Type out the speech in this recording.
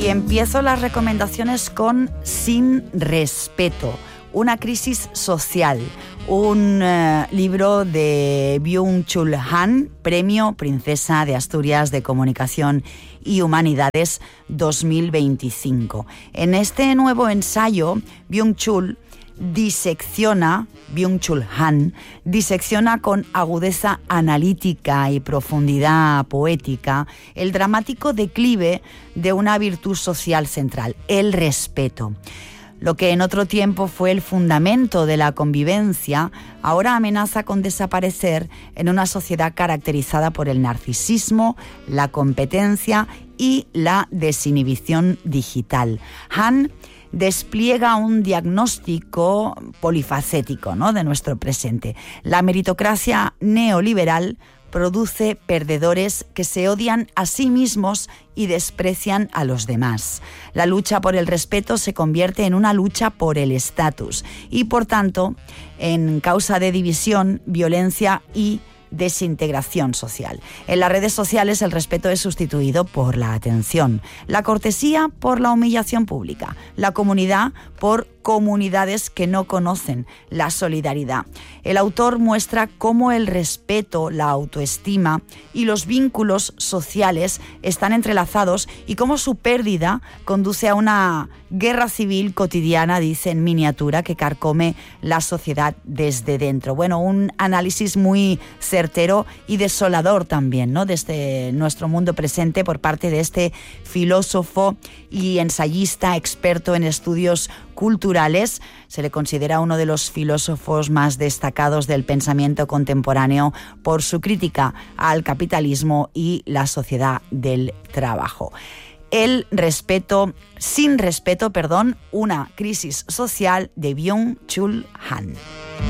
Y empiezo las recomendaciones con Sin respeto, una crisis social, un libro de Byung-Chul Han, Premio Princesa de Asturias de Comunicación y Humanidades 2025. En este nuevo ensayo, Byung-Chul Han disecciona con agudeza analítica y profundidad poética el dramático declive de una virtud social central, el respeto. Lo que en otro tiempo fue el fundamento de la convivencia, ahora amenaza con desaparecer en una sociedad caracterizada por el narcisismo, la competencia y la desinhibición digital. Han despliega un diagnóstico polifacético, ¿no?, de nuestro presente. La meritocracia neoliberal produce perdedores que se odian a sí mismos y desprecian a los demás. La lucha por el respeto se convierte en una lucha por el estatus y, por tanto, en causa de división, violencia y desintegración social. En las redes sociales el respeto es sustituido por la atención, la cortesía por la humillación pública, la comunidad por comunidades que no conocen la solidaridad. El autor muestra cómo el respeto, la autoestima y los vínculos sociales están entrelazados y cómo su pérdida conduce a una guerra civil cotidiana, dice, en miniatura, que carcome la sociedad desde dentro. Bueno, un análisis muy certero y desolador también, ¿no?, desde nuestro mundo presente por parte de este filósofo y ensayista experto en estudios culturales. Se le considera uno de los filósofos más destacados del pensamiento contemporáneo por su crítica al capitalismo y la sociedad del trabajo. Sin respeto, una crisis social de Byung-Chul Han.